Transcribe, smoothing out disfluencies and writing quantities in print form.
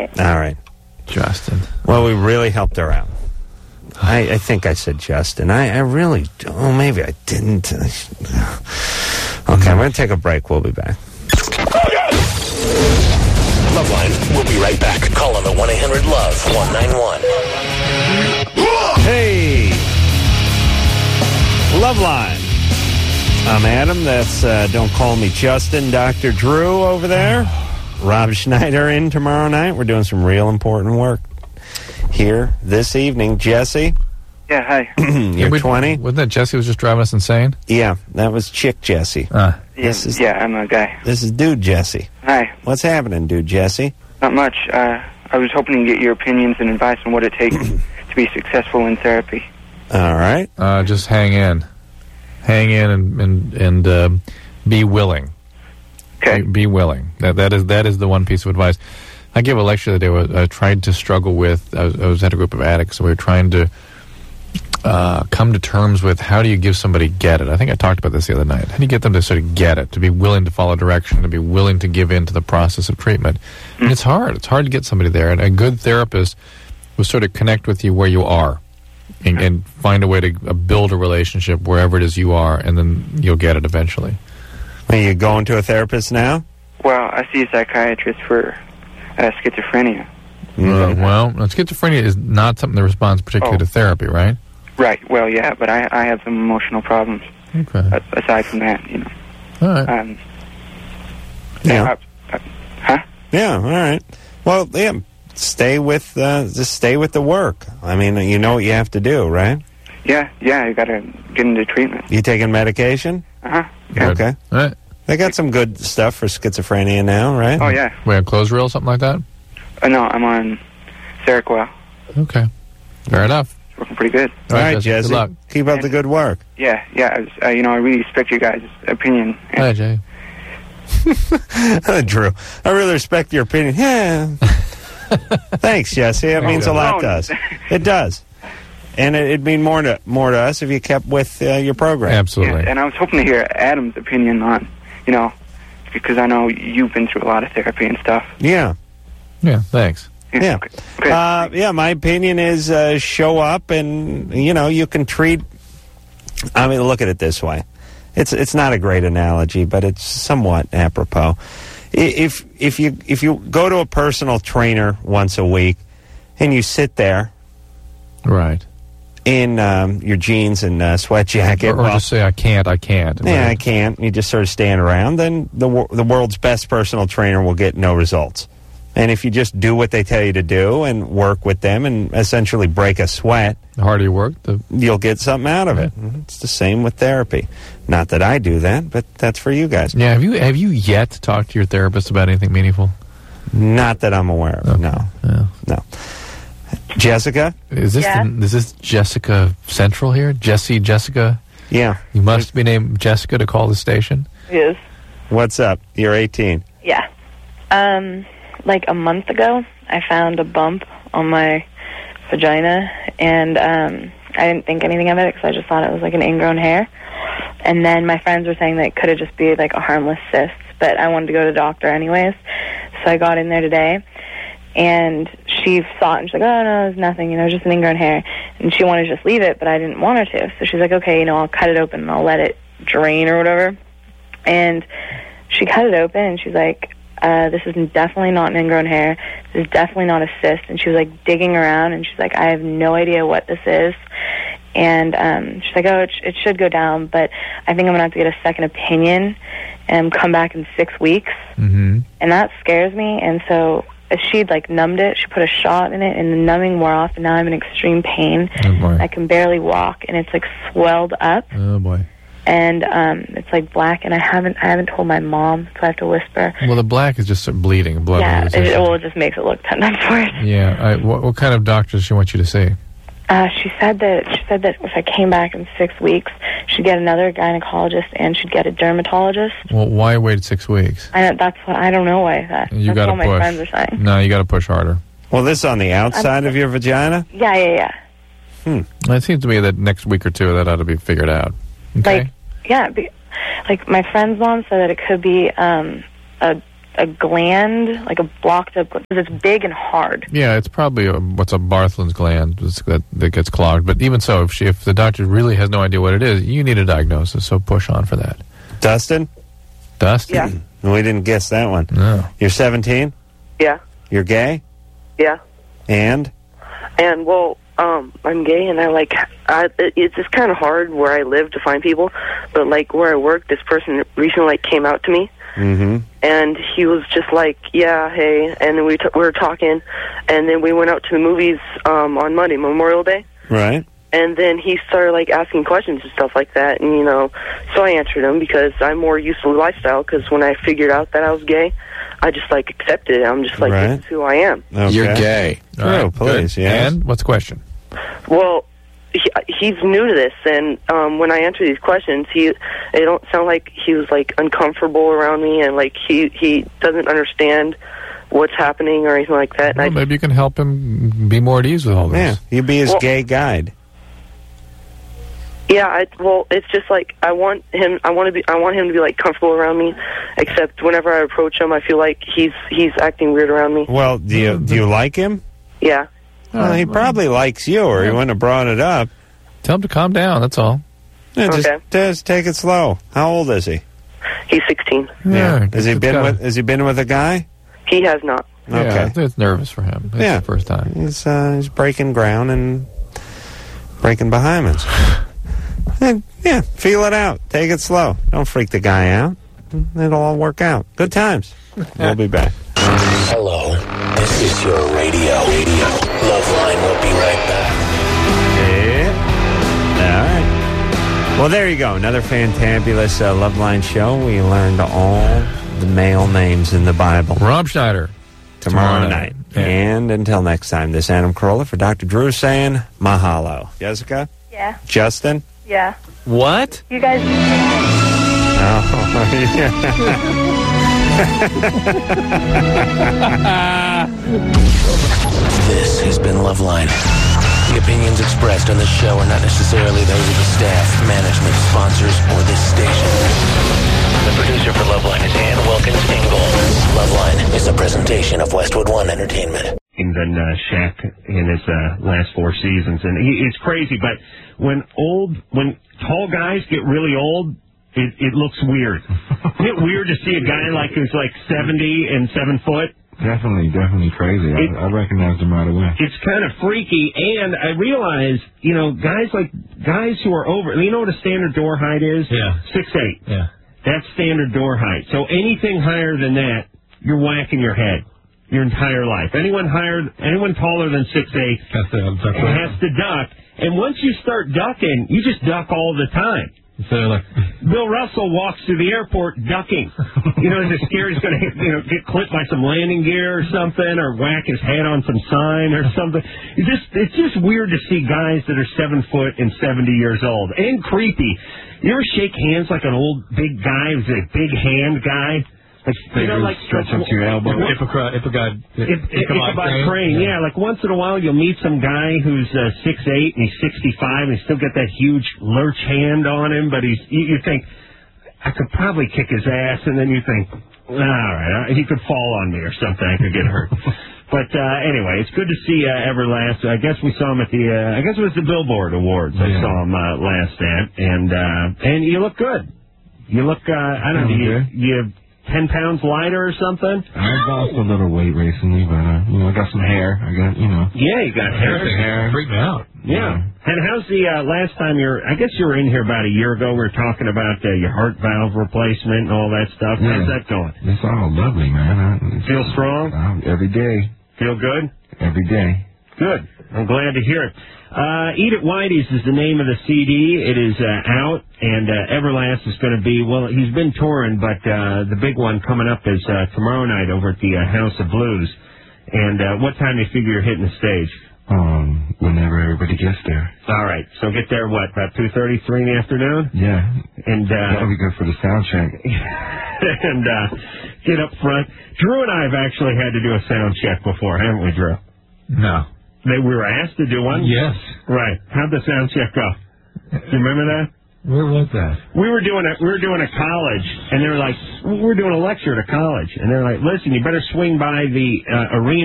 right. All right. Justin. Well, we really helped her out. I think I said Justin. I really... Oh, maybe I didn't. Okay, I'm going to take a break. We'll be back. Loveline, we'll be right back. Call on the 1-800-LOVE-191. Hey! Loveline. I'm Adam. That's Don't Call Me Justin. Dr. Drew over there. Rob Schneider in tomorrow night. We're doing some real important work here this evening. Jesse? Yeah, hi. You're 20? Wasn't that Jesse was just driving us insane? Yeah, that was Chick Jesse. Yeah, I'm a guy. This is Dude Jesse. Hi. What's happening, Dude Jesse? Not much. I was hoping to get your opinions and advice on what it takes to be successful in therapy. All right. Just hang in. Hang in and be willing. Okay. Be willing. That is the one piece of advice. I gave a lecture the day where I tried to struggle with, I was at a group of addicts, so we were trying to come to terms with how do you give somebody get it. I think I talked about this the other night. How do you get them to sort of get it, to be willing to follow direction, to be willing to give in to the process of treatment? And it's hard. It's hard to get somebody there. And a good therapist will sort of connect with you where you are and find a way to build a relationship wherever it is you are, and then you'll get it eventually. Are you going to a therapist now? Well, I see a psychiatrist for schizophrenia. Well, schizophrenia is not something that responds particularly to therapy, right? Right. Well, yeah, but I have some emotional problems. Okay. Aside from that, you know. All right. Yeah. Huh? Yeah, all right. Well, yeah, stay with the work. I mean, you know what you have to do, right? Yeah, you got to get into treatment. You taking medication? Uh-huh. Yeah. Okay. All right. They got some good stuff for schizophrenia now, right? Oh, yeah. Wait, on Clozaril, something like that? No, I'm on Seroquel. Okay. Fair enough. It's working pretty good. All right, Jesse. Good luck. Keep up the good work. Yeah. I really respect your guys' opinion. Hi, Jay. Drew, I really respect your opinion. Yeah. Thanks, Jesse. It means a lot to us. It does. And it'd mean more to us if you kept with your program. Absolutely. Yeah, and I was hoping to hear Adam's opinion on, because I know you've been through a lot of therapy and stuff. Yeah. Yeah, thanks. Yeah. Okay. My opinion is show up and, you can treat... I mean, look at it this way. It's not a great analogy, but it's somewhat apropos. If you go to a personal trainer once a week and you sit there... Right. In your jeans and sweat jacket. Or just say, I can't. Yeah, I can't. You just sort of stand around. Then the world's best personal trainer will get no results. And if you just do what they tell you to do and work with them and essentially break a sweat, the harder you work, you'll get something out of it. It's the same with therapy. Not that I do that, but that's for you guys. Yeah, have you yet talked to your therapist about anything meaningful? Not that I'm aware of. Okay. No. Jessica? Is this Jessica Central here? Jessica? Yeah. You must be named Jessica to call the station? Yes. What's up? You're 18. Yeah. Like a month ago, I found a bump on my vagina, and I didn't think anything of it because I just thought it was like an ingrown hair. And then my friends were saying that it could have just been like a harmless cyst, but I wanted to go to the doctor anyways. So I got in there today, and she saw it, and she's like, oh, no, there's nothing, just an ingrown hair. And she wanted to just leave it, but I didn't want her to. So she's like, okay, I'll cut it open, and I'll let it drain or whatever. And she cut it open, and she's like, this is definitely not an ingrown hair. This is definitely not a cyst. And she was, like, digging around, and she's like, I have no idea what this is. And she's like, oh, it should go down, but I think I'm going to have to get a second opinion and come back in 6 weeks. Mm-hmm. And that scares me, and so... She'd, numbed it. She put a shot in it, and the numbing wore off, and now I'm in extreme pain. Oh, boy. I can barely walk, and it's, swelled up. Oh, boy. And it's, black, and I haven't told my mom, so I have to whisper. Well, the black is just bleeding. Blood. Yeah, it just makes it look 10 times worse. Yeah. What kind of doctor does she want you to see? She said that if I came back in 6 weeks, she'd get another gynecologist and she'd get a dermatologist. Well, why wait 6 weeks? I don't know why that. You that's gotta what my push. friends are saying. No, you got to push harder. Well, this is on the outside of your vagina? Yeah. It seems to me that next week or two that ought to be figured out. Okay. My friend's mom said that it could be a a gland, like a blocked up gland, because it's big and hard. Yeah, it's probably what's a Bartholin's gland that gets clogged. But even so, if the doctor really has no idea what it is, you need a diagnosis, so push on for that. Dustin? Yeah. We didn't guess that one. No. You're 17? Yeah. You're gay? Yeah. And? And, well, I'm gay, and it's just kind of hard where I live to find people, but, like, where I work, this person recently, like, came out to me, and he was just like, yeah, hey, and then we were talking, and then we went out to the movies on Monday, Memorial Day. Right. And then he started, like, asking questions and stuff like that, and, so I answered him because I'm more used to the lifestyle, because when I figured out that I was gay, I just, like, accepted it. I'm just like, this is who I am. Okay. You're gay. Oh, please, yes. And what's the question? Well, he's new to this, and when I answer these questions, it don't sound like he was, like, uncomfortable around me, and, like, he doesn't understand what's happening or anything like that. Well, maybe you can help him be more at ease with all this. Yeah, you be his gay guide. Yeah, it's just like I want him to be like comfortable around me. Except whenever I approach him, I feel like he's acting weird around me. Well, do you like him? Yeah. Well, he probably likes you, or he wouldn't have brought it up. Tell him to calm down. That's all. Yeah, just take it slow. How old is he? He's 16. Yeah. Has he been with a guy? He has not. Yeah, it's nervous for him. It's the first time. He's breaking ground and breaking behindments. And, feel it out. Take it slow. Don't freak the guy out. It'll all work out. Good times. We'll be back. Hello, this is your radio. Loveline will be right back. Yeah. All right. Well, there you go. Another fantabulous Loveline show. We learned all the male names in the Bible. Rob Schneider. Tomorrow night. Yeah. And until next time, this is Adam Carolla for Dr. Drew saying mahalo. Jessica? Yeah. Justin? Yeah. What? You guys... This has been Loveline. The opinions expressed on this show are not necessarily those of the staff, management, sponsors, or this station. The producer for Loveline is Ann Wilkins Ingle. Loveline is a presentation of Westwood One Entertainment. Than Shaq in his last 4 seasons, and it's crazy. But when tall guys get really old, it looks weird. Isn't it weird to see a guy like who's like 70 and 7 foot? Definitely crazy. I recognized him right away. It's kind of freaky, and I realize, guys who are over, you know what a standard door height is? Yeah. 6'8". Yeah. That's standard door height. So anything higher than that, you're whacking your head your entire life. Anyone taller than 6'8" has to duck. And once you start ducking, you just duck all the time. So like Bill Russell walks through the airport ducking. He's scared he's going to get clipped by some landing gear or something, or whack his head on some sign or something. It's just weird to see guys that are 7 foot and 70 years old, and creepy. You ever shake hands like an old big guy who's a big hand guy? Like stretch up to your elbow. Ichabod Crane. Yeah, like once in a while you'll meet some guy who's 6'8" and he's 65 and he's still got that huge lurch hand on him, but you think, I could probably kick his ass, and then you think, all right, he could fall on me or something, I could get hurt. But anyway, it's good to see Everlast. I guess we saw him at I guess it was the Billboard Awards. I saw him last at, and you look good. You look, I don't know, you 10 pounds lighter or something? I've lost a little weight recently, but, I got some hair. Yeah, you got hair. Freaked me out. Yeah. And how's the last time I guess you were in here about a year ago. We were talking about your heart valve replacement and all that stuff. Yeah. How's that going? It's all lovely, man. Feel strong? Every day. Feel good? Every day. Good. I'm glad to hear it. Eat It Whitey's is the name of the CD. It is out, and Everlast is going to be, well, he's been touring, but the big one coming up is tomorrow night over at the House of Blues. And what time do you figure you're hitting the stage? Whenever everybody gets there. All right. So get there, about 2:30, 3 in the afternoon? Yeah. And that'll be good for the sound check. And get up front. Drew and I have actually had to do a sound check before, haven't we, Drew? No. We were asked to do one? Yes. Right. How'd the sound check go? Do you remember that? Where was that? We were doing a college, and they were like, we're doing a lecture at a college, and they're like, listen, you better swing by the arena.